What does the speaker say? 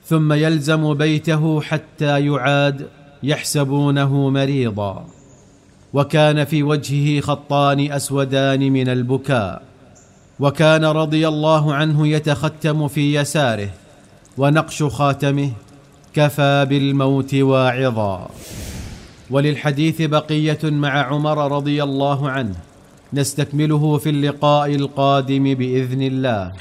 ثم يلزم بيته حتى يعاد يحسبونه مريضا. وكان في وجهه خطان أسودان من البكاء، وكان رضي الله عنه يتختم في يساره، ونقش خاتمه كفى بالموت واعظا. وللحديث بقية مع عمر رضي الله عنه، نستكمله في اللقاء القادم بإذن الله.